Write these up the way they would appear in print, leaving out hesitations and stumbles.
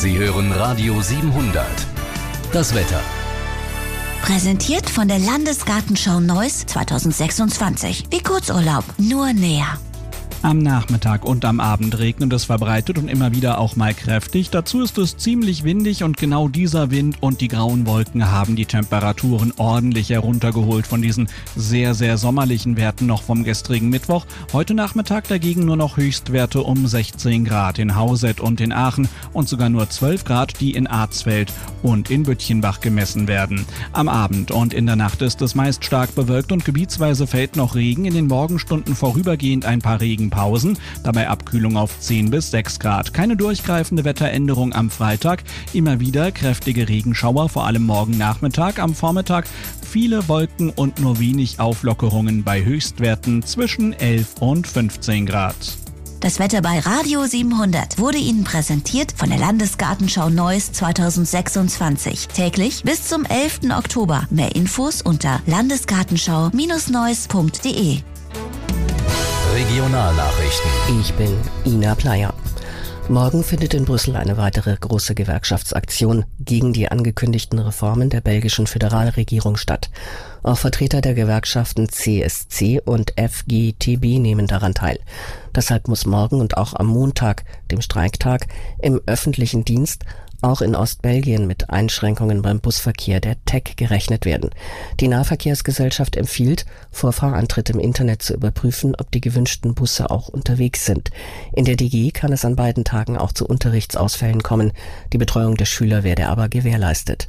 Sie hören Radio 700. Das Wetter. Präsentiert von der Landesgartenschau Neuss 2026. Wie Kurzurlaub, nur näher. Am Nachmittag und am Abend regnet es verbreitet und immer wieder auch mal kräftig. Dazu ist es ziemlich windig und genau dieser Wind und die grauen Wolken haben die Temperaturen ordentlich heruntergeholt von diesen sehr, sehr sommerlichen Werten noch vom gestrigen Mittwoch. Heute Nachmittag dagegen nur noch Höchstwerte um 16 Grad in Hauset und in Aachen und sogar nur 12 Grad, die in Arzfeld und in Büttchenbach gemessen werden. Am Abend und in der Nacht ist es meist stark bewölkt und gebietsweise fällt noch Regen. In den Morgenstunden vorübergehend ein paar Regenpausen, dabei Abkühlung auf 10 bis 6 Grad. Keine durchgreifende Wetteränderung am Freitag, immer wieder kräftige Regenschauer, vor allem morgen Nachmittag. Am Vormittag viele Wolken und nur wenig Auflockerungen bei Höchstwerten zwischen 11 und 15 Grad. Das Wetter bei Radio 700 wurde Ihnen präsentiert von der Landesgartenschau Neuss 2026. Täglich bis zum 11. Oktober. Mehr Infos unter landesgartenschau-neuss.de. Regionalnachrichten. Ich bin Ina Pleyer. Morgen findet in Brüssel eine weitere große Gewerkschaftsaktion gegen die angekündigten Reformen der belgischen Föderalregierung statt. Auch Vertreter der Gewerkschaften CSC und FGTB nehmen daran teil. Deshalb muss morgen und auch am Montag, dem Streiktag, im öffentlichen Dienst auch in Ostbelgien mit Einschränkungen beim Busverkehr der TEC gerechnet werden. Die Nahverkehrsgesellschaft empfiehlt, vor Fahrantritt im Internet zu überprüfen, ob die gewünschten Busse auch unterwegs sind. In der DG kann es an beiden Tagen auch zu Unterrichtsausfällen kommen. Die Betreuung der Schüler werde aber gewährleistet.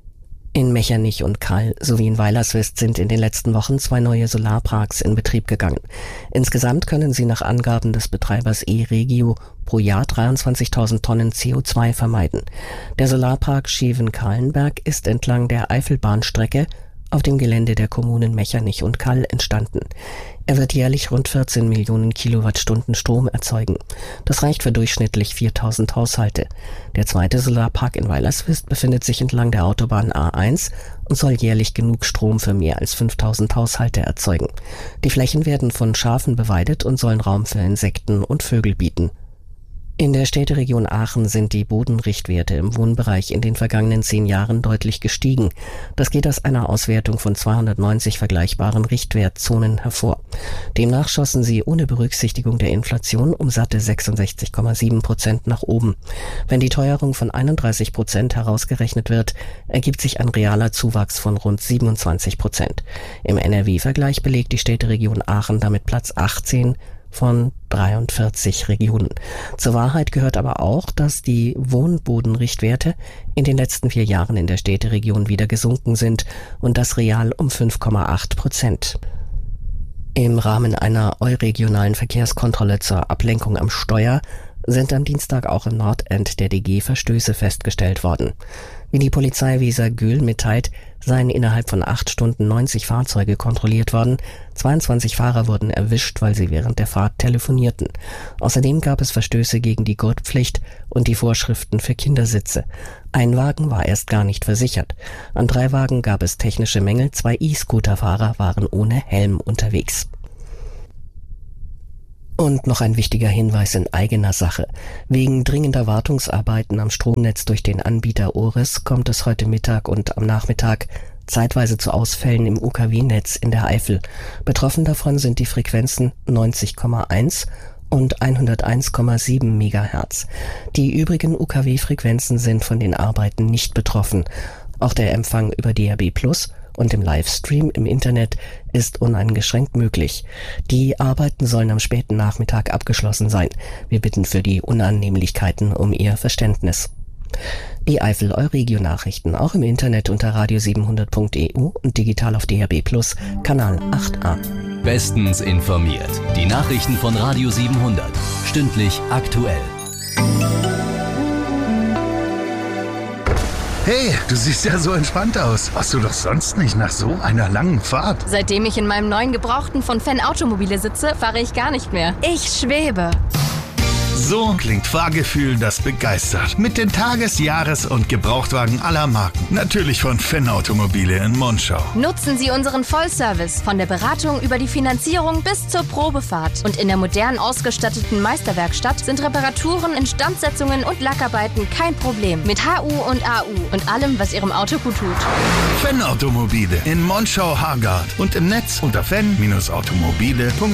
In Mechernich und Kall sowie in Weilerswist sind in den letzten Wochen 2 neue Solarparks in Betrieb gegangen. Insgesamt können sie nach Angaben des Betreibers E-Regio pro Jahr 23.000 Tonnen CO2 vermeiden. Der Solarpark Scheven-Kahlenberg ist entlang der Eifelbahnstrecke auf dem Gelände der Kommunen Mechernich und Kall entstanden. Er wird jährlich rund 14 Millionen Kilowattstunden Strom erzeugen. Das reicht für durchschnittlich 4.000 Haushalte. Der zweite Solarpark in Weilerswist befindet sich entlang der Autobahn A1 und soll jährlich genug Strom für mehr als 5.000 Haushalte erzeugen. Die Flächen werden von Schafen beweidet und sollen Raum für Insekten und Vögel bieten. In der Städteregion Aachen sind die Bodenrichtwerte im Wohnbereich in den vergangenen 10 Jahren deutlich gestiegen. Das geht aus einer Auswertung von 290 vergleichbaren Richtwertzonen hervor. Demnach schossen sie ohne Berücksichtigung der Inflation um satte 66,7% nach oben. Wenn die Teuerung von 31% herausgerechnet wird, ergibt sich ein realer Zuwachs von rund 27%. Im NRW-Vergleich belegt die Städteregion Aachen damit Platz 18 von 43 Regionen. Zur Wahrheit gehört aber auch, dass die Wohnbodenrichtwerte in den letzten 4 Jahren in der Städteregion wieder gesunken sind und das real um 5,8%. Im Rahmen einer euregionalen Verkehrskontrolle zur Ablenkung am Steuer sind am Dienstag auch im Nordend der DG Verstöße festgestellt worden. Wie die Polizei Weser-Göhl mitteilt, seien innerhalb von 8 Stunden 90 Fahrzeuge kontrolliert worden. 22 Fahrer wurden erwischt, weil sie während der Fahrt telefonierten. Außerdem gab es Verstöße gegen die Gurtpflicht und die Vorschriften für Kindersitze. Ein Wagen war erst gar nicht versichert. An 3 Wagen gab es technische Mängel, 2 E-Scooter-Fahrer waren ohne Helm unterwegs. Und noch ein wichtiger Hinweis in eigener Sache. Wegen dringender Wartungsarbeiten am Stromnetz durch den Anbieter Oris kommt es heute Mittag und am Nachmittag zeitweise zu Ausfällen im UKW-Netz in der Eifel. Betroffen davon sind die Frequenzen 90,1 und 101,7 Megahertz. Die übrigen UKW-Frequenzen sind von den Arbeiten nicht betroffen. Auch der Empfang über DAB+ und im Livestream im Internet ist uneingeschränkt möglich. Die Arbeiten sollen am späten Nachmittag abgeschlossen sein. Wir bitten für die Unannehmlichkeiten um Ihr Verständnis. Die Eifel Euregio-Nachrichten auch im Internet unter radio700.eu und digital auf DAB+, Kanal 8a. Bestens informiert. Die Nachrichten von Radio 700. Stündlich aktuell. Hey, du siehst ja so entspannt aus. Warst du doch sonst nicht nach so einer langen Fahrt? Seitdem ich in meinem neuen Gebrauchten von Fan Automobile sitze, fahre ich gar nicht mehr. Ich schwebe. So klingt Fahrgefühl, das begeistert. Mit den Tages-, Jahres- und Gebrauchtwagen aller Marken. Natürlich von Fenn Automobile in Monschau. Nutzen Sie unseren Vollservice von der Beratung über die Finanzierung bis zur Probefahrt. Und in der modern ausgestatteten Meisterwerkstatt sind Reparaturen, Instandsetzungen und Lackarbeiten kein Problem. Mit HU und AU und allem, was Ihrem Auto gut tut. Fenn Automobile in Monschau-Hargard und im Netz unter fenn-automobile.de.